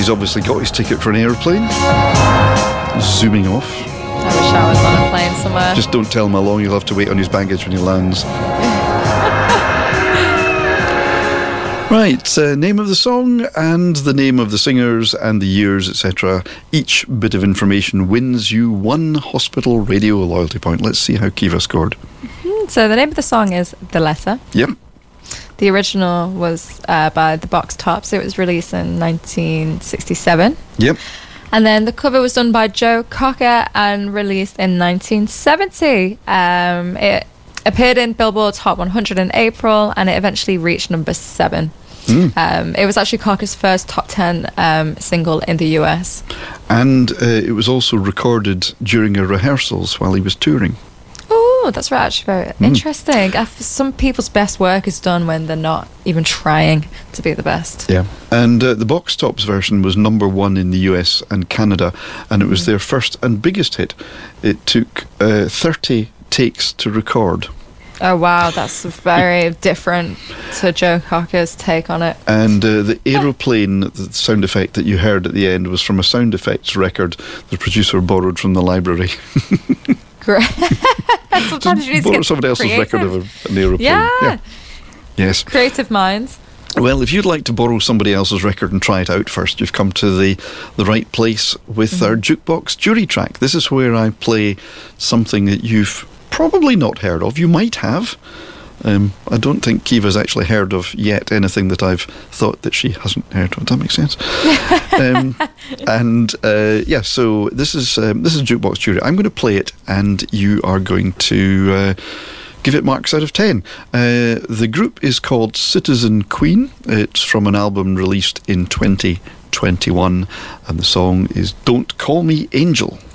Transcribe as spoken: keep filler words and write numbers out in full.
he's obviously got his ticket for an aeroplane. Zooming off. I wish I was on a plane somewhere. Just don't tell him how long you'll have to wait on his baggage when he lands. Right, uh, name of the song and the name of the singers and the years, et cetera. Each bit of information wins you one hospital radio loyalty point. Let's see how Kiva scored. Mm-hmm. So the name of the song is The Letter. Yep. The original was uh, by the Box Tops. It was released in nineteen sixty-seven. Yep. And then the cover was done by Joe Cocker and released in nineteen seventy. Um, it appeared in Billboard's Hot one hundred in April, and it eventually reached number seven. Mm. Um, it was actually Cocker's first top ten um, single in the U S. And uh, it was also recorded during a rehearsals while he was touring. Oh, that's right, actually very mm. interesting. Uh, some people's best work is done when they're not even trying to be the best. Yeah. And uh, the Box Tops version was number one in the U S and Canada, and it was mm. their first and biggest hit. It took uh, thirty takes to record. Oh wow, that's very different to Joe Cocker's take on it. And uh, the aeroplane, the sound effect that you heard at the end was from a sound effects record the producer borrowed from the library. Great. Sometimes you need to get somebody else's creative. record of an aeroplane. Yeah. yeah. Yes. Creative minds. Well, if you'd like to borrow somebody else's record and try it out first, you've come to the, the right place with mm-hmm. our Jukebox Jury Track. This is where I play something that you've probably not heard of. You might have. Um, I don't think Kiva's actually heard of yet anything that I've thought that she hasn't heard of. Does that make sense? um, and uh, yeah, so this is um, this is Jukebox Jury. I'm going to play it, and you are going to uh, give it marks out of ten. Uh, the group is called Citizen Queen. It's from an album released in twenty twenty-one, and the song is Don't Call Me Angel.